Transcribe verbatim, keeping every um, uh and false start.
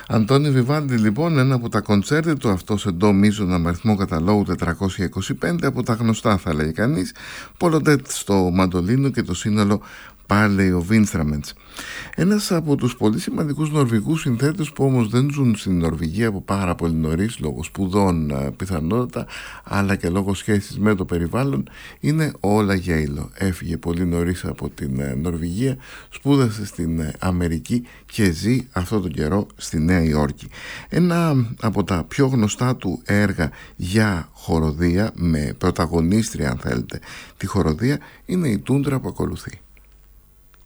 Αντώνη Βιβάλντι, λοιπόν, ένα από τα κοντσέρτη του, αυτό σε ντο μείζωνα με αριθμό καταλόγου τετρακόσια είκοσι πέντε, από τα γνωστά θα λέει κανείς, Πολοντέτ στο μαντολίνο και το σύνολο Parley of Instruments. Ένας από τους πολύ σημαντικούς νορβηγούς συνθέτες που όμως δεν ζουν στην Νορβηγία από πάρα πολύ νωρίς, λόγω σπουδών πιθανότατα, αλλά και λόγω σχέσης με το περιβάλλον, είναι ο Όλα Γέιλο. Έφυγε πολύ νωρίς από την Νορβηγία, σπούδασε στην Αμερική και ζει αυτόν τον καιρό στη Νέα Υόρκη. Ένα από τα πιο γνωστά του έργα για χοροδία, με πρωταγωνίστρια αν θέλετε τη χοροδία, είναι η Τούντρα που ακολουθεί.